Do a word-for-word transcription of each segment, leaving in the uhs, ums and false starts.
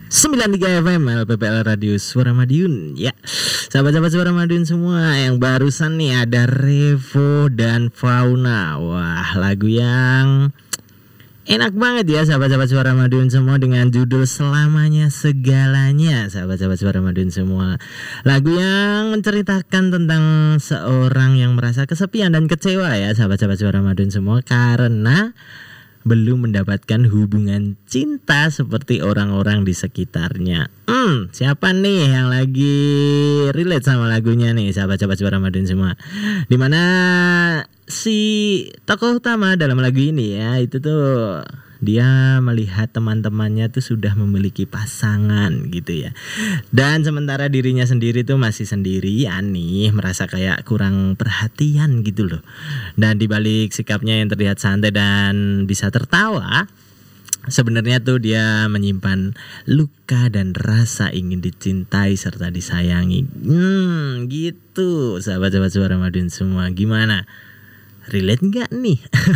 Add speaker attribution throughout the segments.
Speaker 1: sembilan tiga F M L P P L Radio Suara Madiun. Ya, sahabat-sahabat Suara Madiun semua, yang barusan nih ada Revo dan Fauna. Wah, lagu yang enak banget ya sahabat-sahabat Suara Madiun semua, dengan judul Selamanya Segalanya. Sahabat-sahabat Suara Madiun semua, lagu yang menceritakan tentang seorang yang merasa kesepian dan kecewa ya sahabat-sahabat Suara Madiun semua, karena belum mendapatkan hubungan cinta seperti orang-orang di sekitarnya. Hmm, siapa nih yang lagi relate sama lagunya nih sahabat-sahabat Suara Madiun semua? Dimana si tokoh utama dalam lagu ini ya, itu tuh dia melihat teman-temannya tuh sudah memiliki pasangan gitu ya, dan sementara dirinya sendiri tuh masih sendirian nih, merasa kayak kurang perhatian gitu loh. Dan dibalik sikapnya yang terlihat santai dan bisa tertawa, sebenarnya tuh dia menyimpan luka dan rasa ingin dicintai serta disayangi. Hmm, gitu sahabat-sahabat Suara Madiun semua, gimana? Relate nggak nih?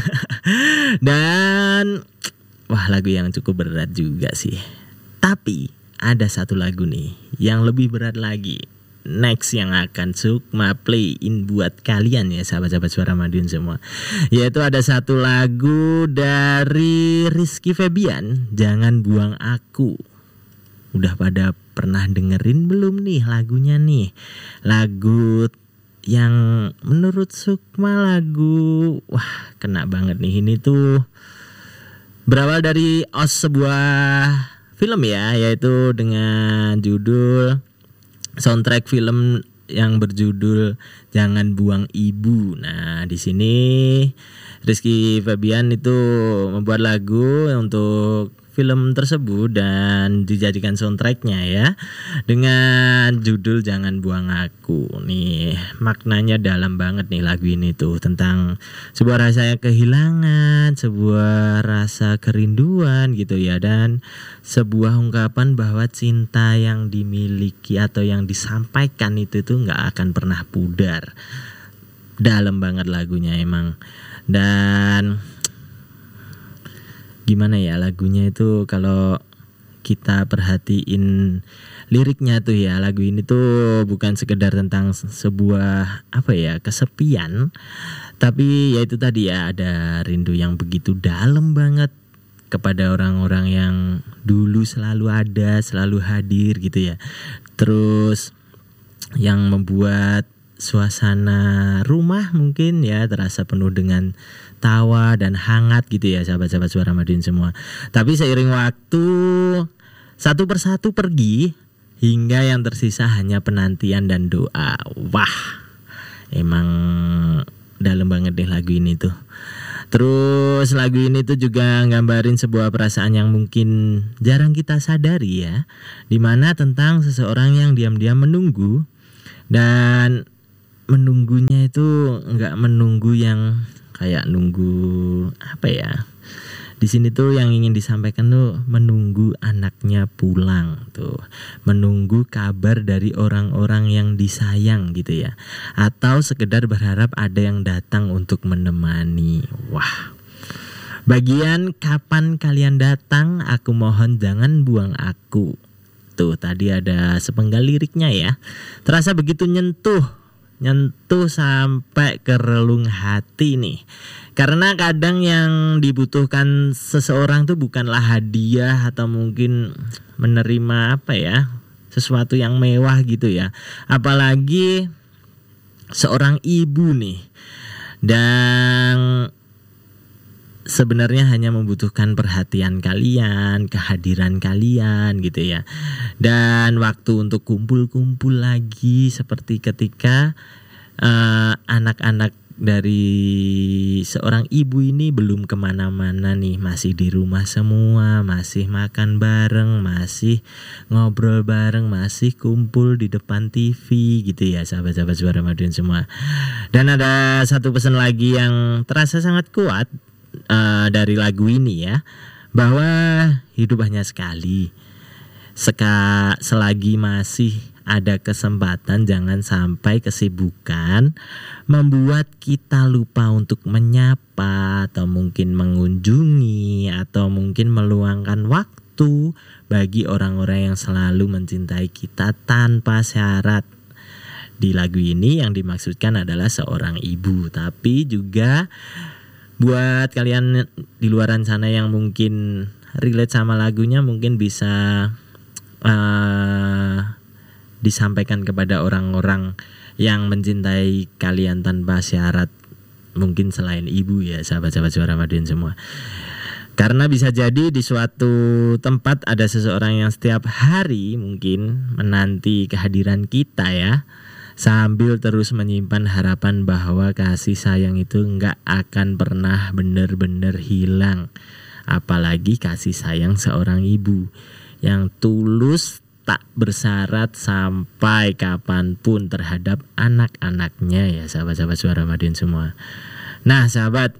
Speaker 1: Dan wah, lagu yang cukup berat juga sih. Tapi ada satu lagu nih yang lebih berat lagi, next yang akan Sukma playin buat kalian ya sahabat-sahabat Suara Madiun semua. Yaitu ada satu lagu dari Rizky Febian, Jangan Buang Aku. Udah pada pernah dengerin belum nih lagunya nih? Lagu yang menurut Sukma lagu wah kena banget nih. Ini tuh berawal dari os sebuah film ya, yaitu dengan judul soundtrack film yang berjudul Jangan Buang Ibu. Nah, di sini Rizky Febian itu membuat lagu untuk film tersebut dan dijadikan soundtracknya ya, dengan judul Jangan Buang Aku. Nih, maknanya dalam banget nih lagu ini tuh, tentang sebuah rasa kehilangan, sebuah rasa kerinduan gitu ya, dan sebuah ungkapan bahwa cinta yang dimiliki atau yang disampaikan itu tuh nggak akan pernah pudar. Dalam banget lagunya emang. Dan gimana ya, lagunya itu kalau kita perhatiin liriknya tuh ya, lagu ini tuh bukan sekedar tentang sebuah apa ya, kesepian, tapi ya itu tadi ya, ada rindu yang begitu dalam banget kepada orang-orang yang dulu selalu ada, selalu hadir gitu ya. Terus yang membuat suasana rumah mungkin ya terasa penuh dengan tawa dan hangat gitu ya sahabat-sahabat Suara Madiun semua. Tapi seiring waktu satu persatu pergi, hingga yang tersisa hanya penantian dan doa. Wah, emang dalam banget deh lagu ini tuh. Terus lagu ini tuh juga nggambarin sebuah perasaan yang mungkin jarang kita sadari ya, dimana tentang seseorang yang diam-diam menunggu, dan menunggunya itu nggak menunggu yang kayak nunggu apa ya, di sini tuh yang ingin disampaikan tuh menunggu anaknya pulang tuh, menunggu kabar dari orang-orang yang disayang gitu ya, atau sekedar berharap ada yang datang untuk menemani. Wah, bagian kapan kalian datang, aku mohon jangan buang aku. Tuh tadi ada sepenggal liriknya ya, terasa begitu nyentuh nyentuh sampai ke relung hati nih. Karena kadang yang dibutuhkan seseorang tuh bukanlah hadiah atau mungkin menerima apa ya, sesuatu yang mewah gitu ya, apalagi seorang ibu nih, dan sebenarnya hanya membutuhkan perhatian kalian, kehadiran kalian gitu ya, dan waktu untuk kumpul-kumpul lagi, seperti ketika uh, anak-anak dari seorang ibu ini belum kemana-mana nih, masih di rumah semua, masih makan bareng, masih ngobrol bareng, masih kumpul di depan T V gitu ya sahabat-sahabat Suara Madiun semua. Dan ada satu pesan lagi yang terasa sangat kuat Uh, dari lagu ini ya, bahwa hidup hanya sekali. Seka, selagi masih ada kesempatan, jangan sampai kesibukan membuat kita lupa untuk menyapa atau mungkin mengunjungi atau mungkin meluangkan waktu restu bagi orang-orang yang selalu mencintai kita tanpa syarat. Di lagu ini yang dimaksudkan adalah seorang ibu, tapi juga buat kalian di luaran sana yang mungkin relate sama lagunya, mungkin bisa uh, disampaikan kepada orang-orang yang mencintai kalian tanpa syarat, mungkin selain ibu ya, sahabat-sahabat Suara Madiun semua. Karena bisa jadi di suatu tempat ada seseorang yang setiap hari mungkin menanti kehadiran kita ya, sambil terus menyimpan harapan bahwa kasih sayang itu enggak akan pernah benar-benar hilang. Apalagi kasih sayang seorang ibu yang tulus tak bersyarat sampai kapanpun terhadap anak-anaknya ya, sahabat-sahabat Suara Madiun semua. Nah sahabat,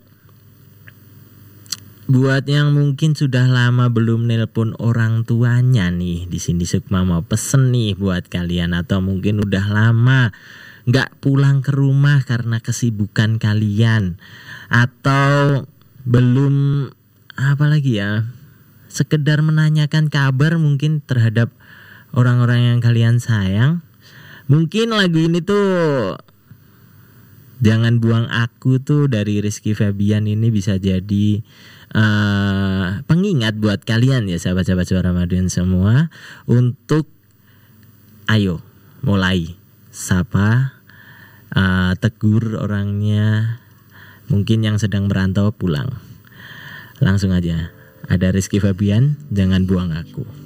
Speaker 1: buat yang mungkin sudah lama belum nelpon orang tuanya nih, di sini Sukma mau pesen nih buat kalian, atau mungkin udah lama nggak pulang ke rumah karena kesibukan kalian, atau belum apa lagi ya, sekedar menanyakan kabar mungkin terhadap orang-orang yang kalian sayang. Mungkin lagu ini tuh Jangan Buang Aku tuh dari Rizky Febian ini bisa jadi uh, pengingat buat kalian ya, sahabat-sahabat Suara Madiun semua, untuk ayo mulai sapa, uh, tegur orangnya, mungkin yang sedang merantau pulang. Langsung aja, ada Rizky Febian, Jangan Buang Aku.